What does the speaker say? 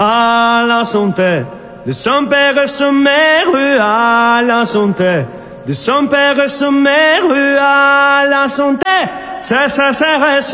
à la santé de son père et sa mère, à la santé de son père et sa mère, à la santé, ça reste.